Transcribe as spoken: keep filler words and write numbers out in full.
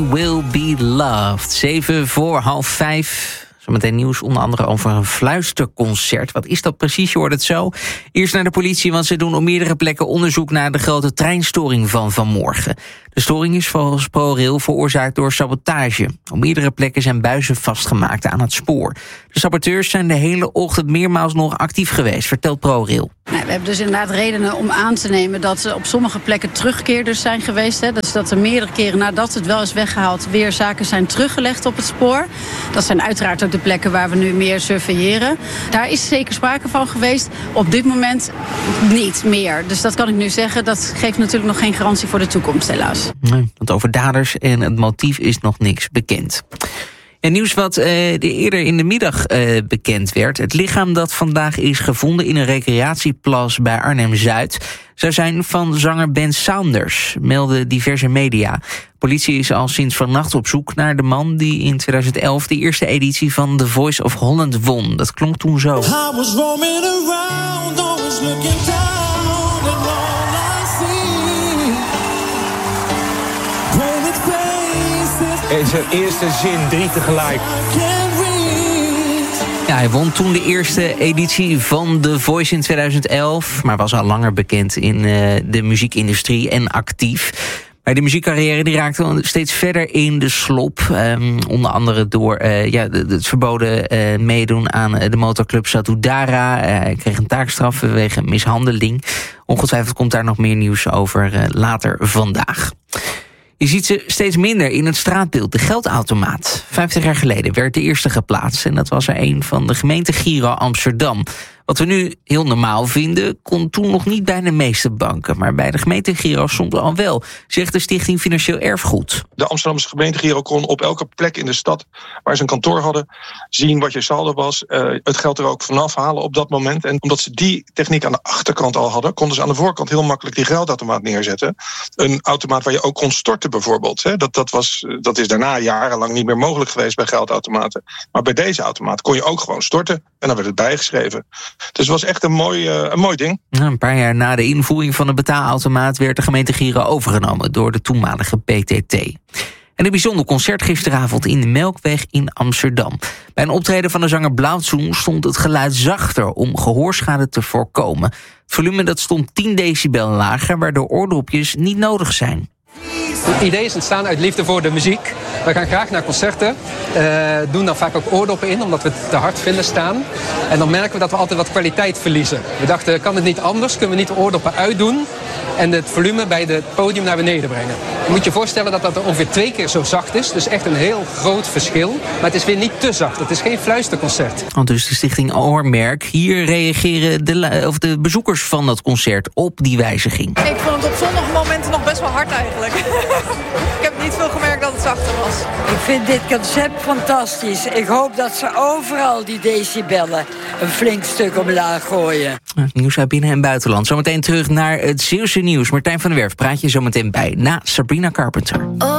Will Be Loved. Zeven voor half vijf. Zometeen nieuws onder andere over een fluisterconcert. Wat is dat precies? Je hoort het zo. Eerst naar de politie, want ze doen op meerdere plekken onderzoek naar de grote treinstoring van vanmorgen. De storing is volgens ProRail veroorzaakt door sabotage. Op meerdere plekken zijn buizen vastgemaakt aan het spoor. De saboteurs zijn de hele ochtend meermaals nog actief geweest, vertelt ProRail. Nou, we hebben dus inderdaad redenen om aan te nemen dat er op sommige plekken terugkeerders zijn geweest. Hè. Dus dat er meerdere keren nadat het wel is weggehaald weer zaken zijn teruggelegd op het spoor. Dat zijn uiteraard ook de plekken waar we nu meer surveilleren. Daar is zeker sprake van geweest. Op dit moment niet meer. Dus dat kan ik nu zeggen. Dat geeft natuurlijk nog geen garantie voor de toekomst, helaas. Nee, want over daders en het motief is nog niks bekend. En nieuws wat uh, eerder in de middag uh, bekend werd. Het lichaam dat vandaag is gevonden in een recreatieplas bij Arnhem-Zuid zou zijn van zanger Ben Saunders, melden diverse media. Politie is al sinds vannacht op zoek naar de man die in tweeduizend elf de eerste editie van The Voice of Holland won. Dat klonk toen zo. I was roaming around, always looking down, and all I see, in zijn eerste zin drie tegelijk. Ja, hij won toen de eerste editie van The Voice in tweeduizend elf... maar was al langer bekend in uh, de muziekindustrie en actief. Maar de muziekcarrière die raakte steeds verder in de slop. Um, onder andere door uh, ja, het verboden uh, meedoen aan de motorclub Satudara. Uh, hij kreeg een taakstraf vanwege mishandeling. Ongetwijfeld komt daar nog meer nieuws over uh, later vandaag. Je ziet ze steeds minder in het straatbeeld, de geldautomaat. Vijftig jaar geleden werd de eerste geplaatst en dat was er een van de gemeente Giro Amsterdam. Wat we nu heel normaal vinden, kon toen nog niet bij de meeste banken. Maar bij de gemeente Giro soms al wel, zegt de Stichting Financieel Erfgoed. De Amsterdamse gemeente Giro kon op elke plek in de stad waar ze een kantoor hadden zien wat je saldo was. Uh, het geld er ook vanaf halen op dat moment. En omdat ze die techniek aan de achterkant al hadden, konden ze aan de voorkant heel makkelijk die geldautomaat neerzetten. Een automaat waar je ook kon storten bijvoorbeeld. Hè. Dat, dat, was, dat is daarna jarenlang niet meer mogelijk geweest bij geldautomaten. Maar bij deze automaat kon je ook gewoon storten en dan werd het bijgeschreven. Dus het was echt een mooi, uh, een mooi ding. Een paar jaar na de invoering van de betaalautomaat werd de gemeente Giro overgenomen door de toenmalige P T T. En een bijzonder concert gisteravond in de Melkweg in Amsterdam. Bij een optreden van de zanger Blauwzoen stond het geluid zachter om gehoorschade te voorkomen. Het volume dat stond tien decibel lager, waardoor oordopjes niet nodig zijn. Het idee is ontstaan uit liefde voor de muziek. We gaan graag naar concerten, uh, doen dan vaak ook oordoppen in, omdat we het te hard vinden staan. En dan merken we dat we altijd wat kwaliteit verliezen. We dachten, kan het niet anders? Kunnen we niet de oordoppen uitdoen en het volume bij het podium naar beneden brengen? Je moet je voorstellen dat dat ongeveer twee keer zo zacht is. Dus echt een heel groot verschil. Maar het is weer niet te zacht. Het is geen fluisterconcert. Want dus de stichting Oormerk. Hier reageren de, of de bezoekers van dat concert op die wijziging. Ik vond het op sommige momenten nog best wel hard eigenlijk. Ik heb niet veel gemerkt dat het zachter was. Ik vind dit concept fantastisch. Ik hoop dat ze overal die decibellen een flink stuk omlaag gooien. Nieuws uit binnen- en buitenland. Zometeen terug naar het Zeeuwse nieuws. Martijn van der Werf praat je zometeen bij na Sabrina Carpenter.